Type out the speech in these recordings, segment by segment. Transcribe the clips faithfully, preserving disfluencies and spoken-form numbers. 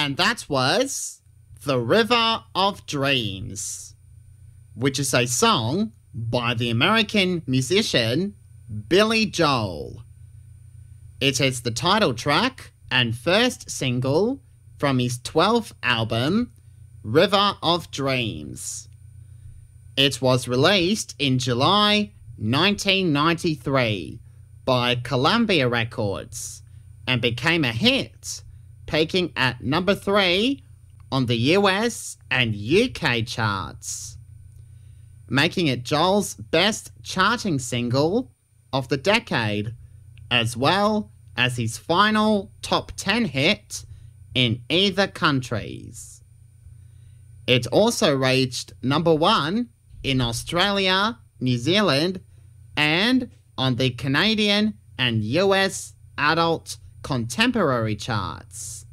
And that was The River of Dreams, which is a song by the American musician Billy Joel. It is the title track and first single from his twelfth album, River of Dreams. It was released in July nineteen ninety-three by Columbia Records and became a hit, peaking at number three on the U S and U K charts, making it Joel's best charting single of the decade, as well as his final top ten hit in either countries. It also reached number one in Australia, New Zealand, and on the Canadian and U S adult contemporary charts.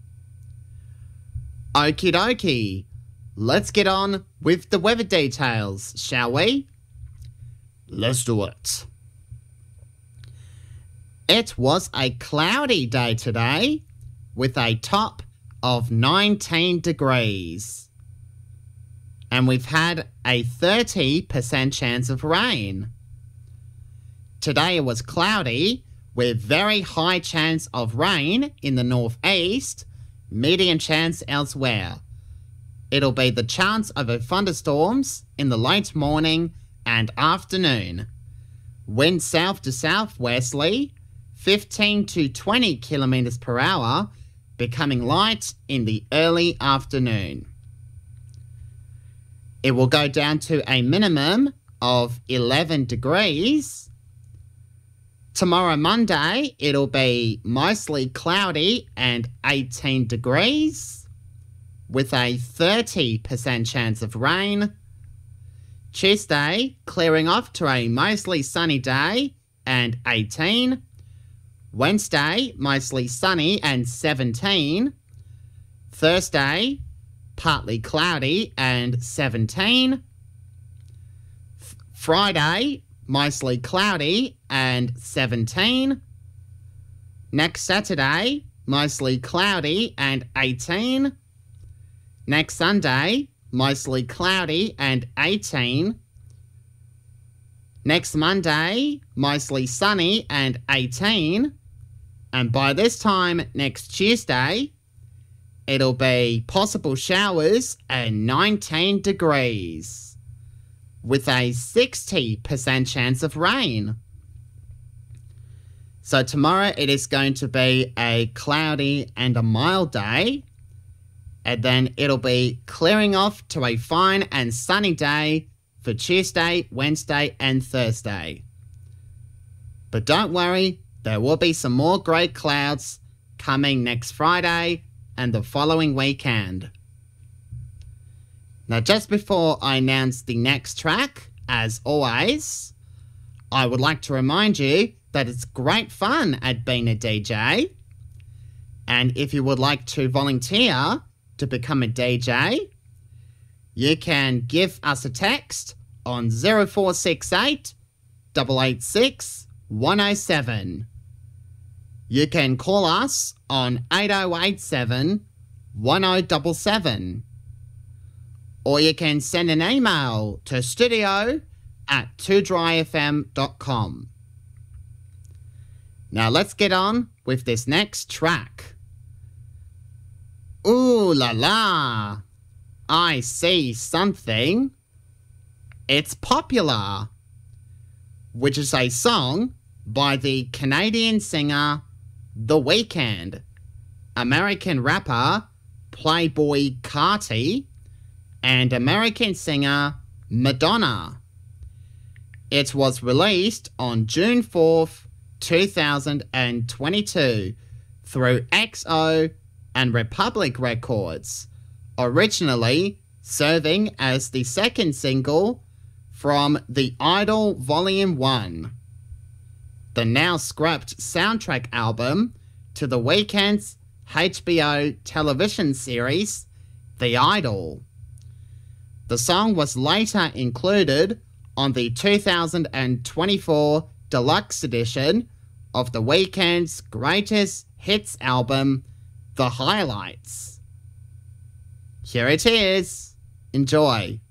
Okie dokie, let's get on with the weather details, shall we? Let's do it. It was a cloudy day today with a top of nineteen degrees. And we've had a thirty percent chance of rain. Today it was cloudy with very high chance of rain in the northeast, medium chance elsewhere. It'll be the chance of a thunderstorms in the late morning and afternoon. Wind south to southwesterly, fifteen to twenty kilometers per hour, becoming light in the early afternoon. It will go down to a minimum of eleven degrees. Tomorrow, Monday, it'll be mostly cloudy and eighteen degrees, with a thirty percent chance of rain. Tuesday, clearing off to a mostly sunny day and eighteen. Wednesday, mostly sunny and seventeen. Thursday, partly cloudy and seventeen. F- Friday, mostly cloudy and seventeen. Next Saturday, mostly cloudy and eighteen. Next Sunday, mostly cloudy and eighteen. Next Monday, mostly sunny and eighteen. And by this time next Tuesday, it'll be possible showers and nineteen degrees, with a sixty percent chance of rain. So tomorrow it is going to be a cloudy and a mild day, and then it'll be clearing off to a fine and sunny day for Tuesday, Wednesday and Thursday. But don't worry, there will be some more grey clouds coming next Friday and the following weekend. Now, just before I announce the next track, as always, I would like to remind you that it's great fun at being a D J. And if you would like to volunteer to become a D J, you can give us a text on zero four six eight, eight eight six, one oh seven. You can call us on eight oh eight seven, one oh seven seven. Or you can send an email to studio at two dry f m dot com. Now let's get on with this next track. Ooh la la, I see something. It's Popular, which is a song by the Canadian singer The Weeknd, American rapper Playboy Carti, and American singer Madonna. It was released on June fourth, two thousand twenty-two through X O and Republic Records, originally serving as the second single from The Idol Volume one, the now scrapped soundtrack album to The Weeknd's H B O television series, The Idol. The song was later included on the two thousand twenty-four deluxe edition of The Weeknd's greatest hits album, The Highlights. Here it is. Enjoy.